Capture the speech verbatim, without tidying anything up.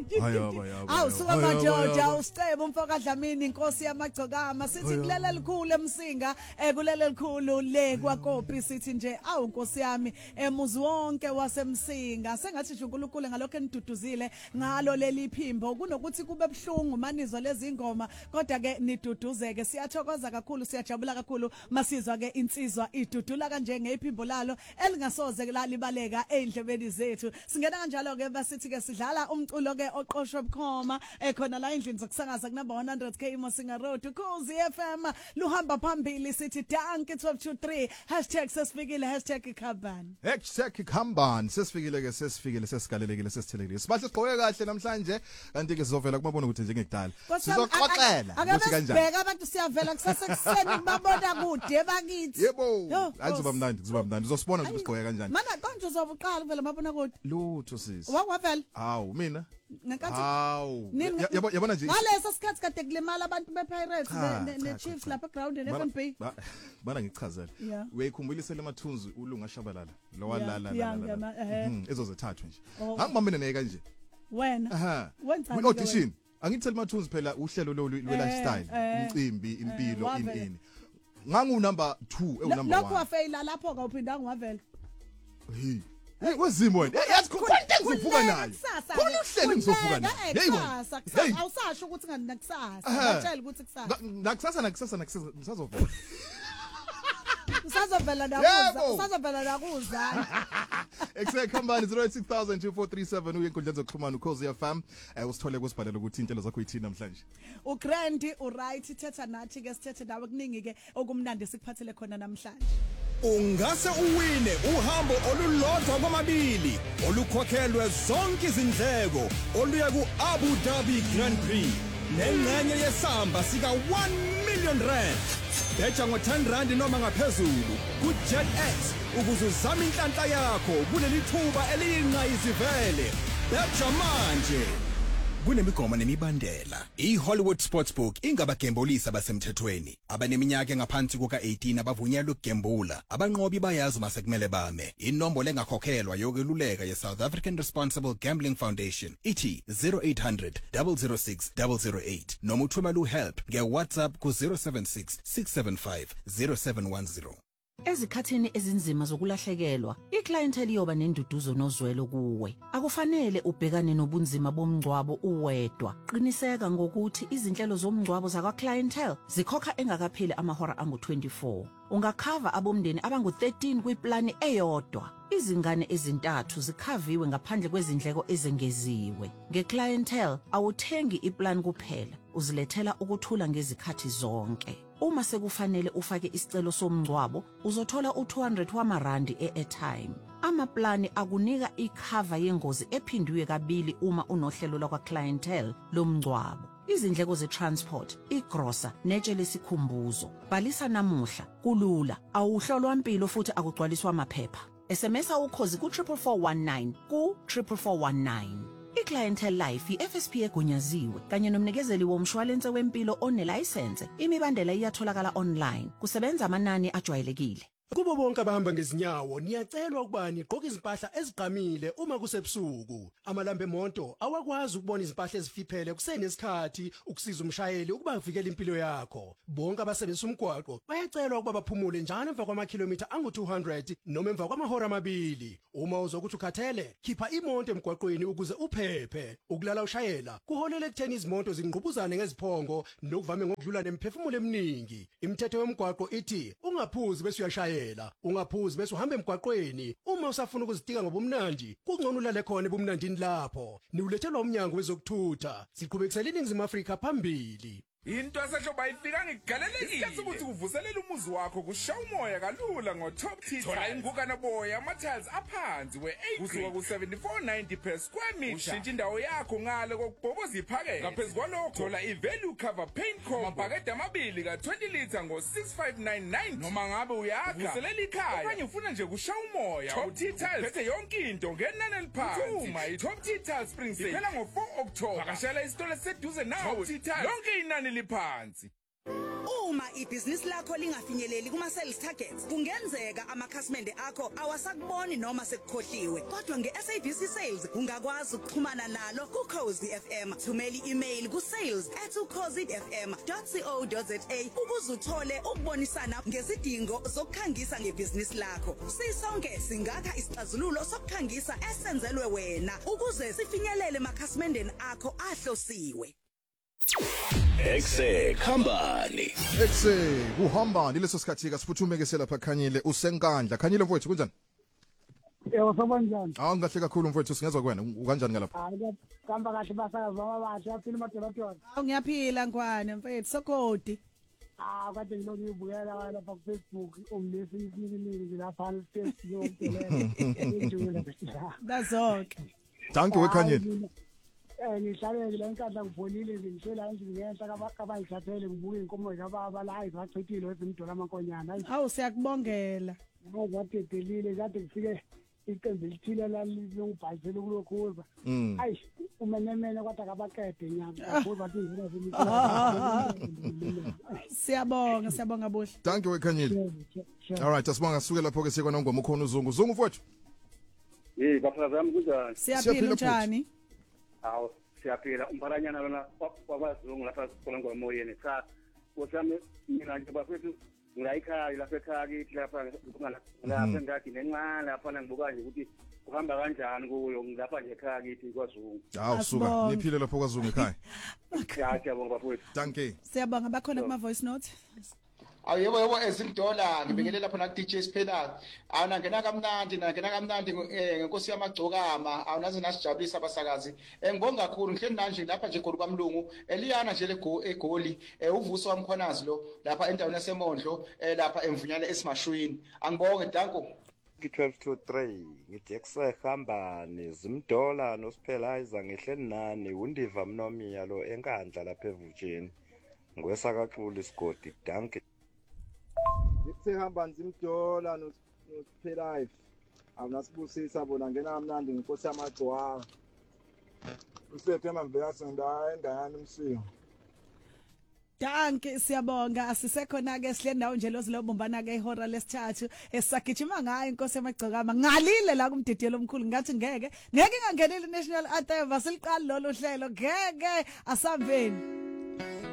Hayaba yaba. Awu suka majoja usicebo umfoka Dlamini inkosi yamagcokama sithi kulele likhulu emsinga ekulele likhulu le kwaKopi sithi nje awu nkosi yami emuzi wonke wasemsinga sengathi nje uNkulunkulu ngalokho eniduduzile ngalo leli phimbo kunokuthi kube ebhlungu manizwa lezi ingoma kodwa ke niduduzeke siyathokoza kakhulu siyajabula kakhulu masizwa ke insizwa idudula kanje ngephimbo lalo elingasoze lalibaleka endlebeni zethu singena kanjalo ke basithi ke sidlala umculo ke oqoshwe bukhoma ekhona la endlini zokusakaza kunamba one hundred K Mosinga Road Ukhozi F M luhamba phambili sithi danke twelve two three hashtag sesifikile hashtag Khambani hashtag Khambani sesifikile ke sesifikile sesigalelekile sesithelekile sibahle sigqoke kahle namhlanje kanti ke sizovela kumabona ukuthi njengekudala sizoxoxela ukuthi kanjani bheka abantu siyavela kusasekuseni babona kude bakithi yebo ayizoba mnandi kuzoba mnandi uzosibona ukuthi sigqoke kanjani mana konje uzovuqala vela mabona kude lutho sisi wakwavela hawu mina ngenkathi hawu yabona nje ngaleso sikhathi kade kulimala abantu bePirates ne Chiefs lapha ground ne F N B bana ngichazela uyayikhumbulisa lemathunzi ulunga shabalala lo walala la ezozethathwa nje ngangibambene naye kanje wena wenza audition angitheli mathunzi phela uhlelo lo lifestyle umcimbi impilo in in ngangu number two e number one lokho wafeyila lapho ka uphindanga wavela hey hey wezimo wena yazi khona into engizovuka nayo khona uhlelo engizovuka nayo hey awusasho ukuthi ngani nakusasa batshela ukuthi kusasa nakusasa nakusasa nakusasa ngisazovela usazovela nakuza usazovela nakuza Excellent Khambani zero eight six thousand two four three seven uyenkundleni zokuxhumana Ukhozi F M usithole kusibhalela ukuthi intelo zakho yithini namhlanje uGrandi uright thetha nathi ke sithethe nawe kuningi ke okumnandi sikuphathele khona namhlanje ungase uwine uhambo olulodwa kwamabili olukhokhelwe zonke izindleko oluya kuAbu Dhabi Grand Prix nengxenye yesamba sika one million rand betha ngo ten rand noma ngaphezulu kuJetX ukuze uzame inhlanhla yakho kuleli thuba eliyinqayizivele betha manje kunemigomo nemibandela iHollywood Sportsbook ingabagembolisi abasemthethweni abaneminyaka engaphansi kuka eighteen abavunyelwe ukugembula abanqobi bayazi uma sekumele bame inombolo engakhokhelwa yokweluleka yeSouth African Responsible Gambling Foundation ithi zero eight hundred zero zero six zero zero eight noma uthumela uhelp ngeWhatsApp ku zero seven six six seven five zero seven one zero Ezikhathini ezinzima zokulahlekelwa, iclientele iyoba nenduduzo nozwelo kuwe. Akufanele ubhekane nobunzima bomngcwabo uwedwa. Qiniseka ngokuthi izinhlelo zomngcwabo zakwa clientele zikhokha engakapheli amahora angu twenty-four. Ungakhava abomndeni abangu thirteen kwiplani eyodwa. Izingane ezintathu zikhaviwe ngaphandle kwezindleko ezengeziwe. Ngeclientele awuthengi iplan kuphela, uzilethela ukuthula ngezikhathi zonke. Uma sekufanele ufake isicelo somngcwabo, uzothola u two hundred wamarandi e-airtime. Amaplani akunika ikhava yengozi ephindwe kabili uma unohlelo lakwa clientele lomngcwabo. Izindleko ze-transport, igrosa, netshe lesikhumbuzo. Bhalisa namuhla, kulula, awuhlolwa impilo futhi akugcwaliswa amaphepha. S M S Ukhozi ku triple four one nine ku triple four one nine. iClientele Life i-F S P egunyaziwe kanye nomnikezeli womshwalense wempilo onelicense. Imibandela iyatholakala online. Kusebenza amanani ajwayelekile. Kubo bonke abahamba ngezinyawo niyacelwa ukuba niqoke izimpahla ezigqamile uma kusebusuku. Amalambe emonto awakwazi ukubona izimpahla ezifiphele kusenesikhathi ukusiza umshayeli ukuba avikele impilo yakho. Bonke abasebenzisa umgwaqo bayacelwa ukuba baphumule njalo emva kwamakhilomitha angu two hundred noma emva kwamahora amabili. Uma uzokuthi ukhathele, khipha imoto emgwaqweni ukuze uphephe. Ukulala ushayela kuholela ekutheni izimoto zingqubuzane ngeziphongo nokuvame ngokudlula nemphefumulo eminingi. Imithetho yomgwaqo ithi ungaphuzi bese uyashayela. Ungaphuzi bese uhamba emgwaqweni uma usafuna ukuzitika ngobumnandi kungcono ulale khona ebumnandini lapho niulethelwa umnyango wezokuthutha siqhubekisela iningizimu Afrika phambili. Into asehloba ifika ngigalelekile. Isikhathi ukuthi uvuselela umuzi wakho kusha umoya kalula ngoTop Tea. Thola ingukana boya ama-tiles aphansi we-eight kusuka ku seventy-four ninety per square meter. Ushintsha indawo yakho ngale kokubhoboza iphakethe. Ngaphezu kwalokho thola i-value cover paint combo amabhakede amabili ka twenty litre ngo six five nine nine. Noma ngabe uyakha vuselela ikhaya okanye ufuna nje kusha umoya. Top Tea Tiles phethe yonke into ngenani eliphansi. Uma i-Top Tea Tiles Spring Sale iphela ngo four October. Vakashela isitolo seduze nawe. Top Tea Tiles yonke inani liphansi. Uma ibhizinisi lakho lingafinyeleli kuma sales targets, kungenzeka amakhasimende akho awasakuboni noma sekukhohliwe. Kodwa nge-S A B C Sales ungakwazi ukuxhumana nalo ku-Cozi F M. Thumela i-email ku-sales at ucozi f m dot co dot za ukuze uthole ukubonisana ngezidingo zokukhangisa ngebhizinisi lakho. Sisonke singakha isixazululo sokukhangisa esenzelwe wena ukuze sifinyelele emakhasimendeni akho ahlosiwe. Exe Khambani. Exe kuhamba nileso sikhathi ke siphuthume ke selapha Khanyile usenkandla. Khanyile mfowethu kunjani? Yebo sobanjani? Awu ngahle kakhulu mfowethu singezwe kuwena ukanjani ngalaphha? Hayi kamba kahle basakazi bamabathi yaphila madolotho. Awu ngiyaphila ngwane mfethu sokodi. Ah kade ngilokhu ngibukela lapha ku Facebook umlesi inikini lapha Facebook yonke le. Dazonke. Thank you Khanyile. Eh ngihlale le nkandla ngibonile ngishela nje ngenhla kabayithathele ngibuke inkomo zababa la izachithile wezimdola amankonyana. Hawu siyakubongela. Ngozadedelile kade kufike iqembu elithile la lingibhazela kulokhuza. Ayi umenemene kodwa kabaqede nyanga kuba thina zimithini. Siyabonga siyabonga buhle. Thank you Khanyile. All right asibonga sisuke lapho ke sikona ngoma ukhona uzungu. Uzungu mfowethu. Eh bafakazi bami kunjani? Siyaphila njani? Awu siyaphila umpharanyana lona kwabazungu lapha khona ngomoyeni cha usami mina nje bafethu ngilayikhaya lapha ekhaya kithi lapha ngingala lapha ngathi nencane lapha ngibuka nje ukuthi kuhamba kanjani kuyo ngilapha nje ekhaya kithi kwaZungu. Hawu suka niphile lapho kwaZungu ekhaya. Siyabonga bafethu. Thank you. Siyabonga bakhona kuma voice note. Awu yebo yebo ezimdola ngibekele lapha na D J Sphela awuna ngena kamnandi na ngena kamnandi ngenkosi yamagcokama awunaze nasijabulisa abasakazi ngibonga kakhulu ngihleli nanje lapha nje khona kwamlungu eliyana nje lego egoli uvuso wamkhonazi lo lapha endaweni yasemondlo lapha emvunyane esimashwini angibonge danko twelve to three ngijexe Khambani zimdola noSphela iza ngihleli nani undiva mnomiya lo enkandla lapha evutsheni ngwesakaxulu isigodi danke Ngihamba nzimdola noSphela live awunasibusisa bona ngena kamnandi ngenkosi yamagcwala usethe mambeyase ndaye ndayani umsiyo. Danke siyabonga asisekhona ke sile ndawo nje lozilobumbana ke ihora lesithathu esagijima ngayo inkosi yamagcokama ngalile la kumdidiyelo omkhulu ngathi ngeke ngeke ngangenile national anthem asiliqala lolu hlelo ngeke asambeni.